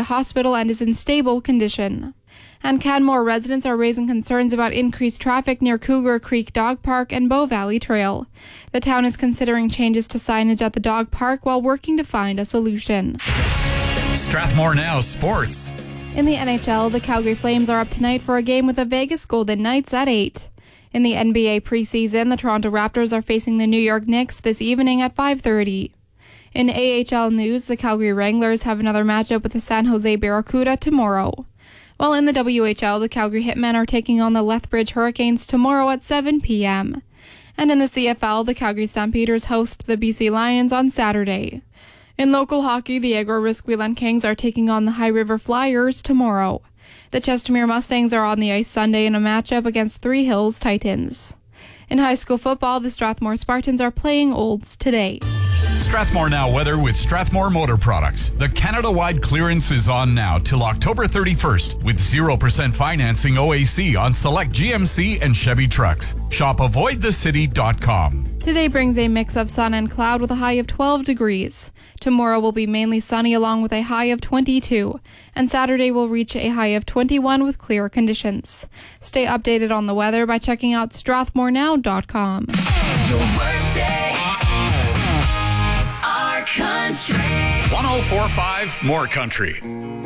hospital and is in stable condition. And Canmore residents are raising concerns about increased traffic near Cougar Creek Dog Park and Bow Valley Trail. The town is considering changes to signage at the dog park while working to find a solution. Strathmore Now Sports. In the NHL, the Calgary Flames are up tonight for a game with the Vegas Golden Knights at 8. In the NBA preseason, the Toronto Raptors are facing the New York Knicks this evening at 5:30. In AHL news, the Calgary Wranglers have another matchup with the San Jose Barracuda tomorrow. While in the WHL, the Calgary Hitmen are taking on the Lethbridge Hurricanes tomorrow at 7 p.m. And in the CFL, the Calgary Stampeders host the BC Lions on Saturday. In local hockey, the Agro-Risqueland Kings are taking on the High River Flyers tomorrow. The Chestermere Mustangs are on the ice Sunday in a matchup against Three Hills Titans. In high school football, the Strathmore Spartans are playing Olds today. Strathmore Now weather with Strathmore Motor Products. The Canada-wide clearance is on now till October 31st with 0% financing OAC on select GMC and Chevy trucks. Shop avoidthecity.com. Today brings a mix of sun and cloud with a high of 12 degrees. Tomorrow will be mainly sunny along with a high of 22. And Saturday will reach a high of 21 with clear conditions. Stay updated on the weather by checking out strathmorenow.com. Your workday. Our country. 104.5 More Country.